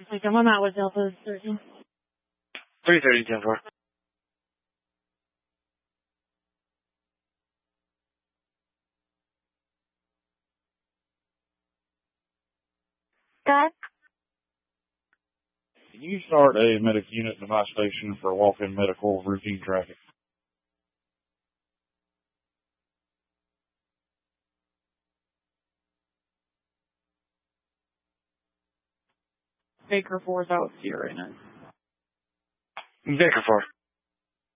Like, I'm out with Delta 13. 330, 10-4. Got Can you start a medic unit to my station for walk-in medical routine traffic? Baker 4's out with you right now. Baker 4.